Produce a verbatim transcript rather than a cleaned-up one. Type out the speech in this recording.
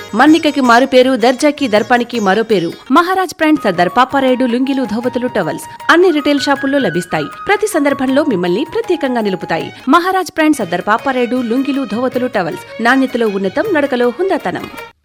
మన్నికకి మారు పేరు, దర్జాకి దర్పానికి మరో పేరు. మహారాజ్ బ్రాండ్ సర్దార్ పాపారాయుడు లుంగీలు, ధోవతులు, టవల్స్ అన్ని రిటైల్ షాపుల్లో లభిస్తాయి. ప్రతి సందర్భంలో మిమ్మల్ని ప్రత్యేకంగా నిలుపుతాయి. మహారాజ్ బ్రాండ్ సర్దార్ పాపారాయుడు లుంగీలు, ధోవతులు, టవల్స్ నాణ్యతలో ఉన్నతం, నడకలో హుందాతనం.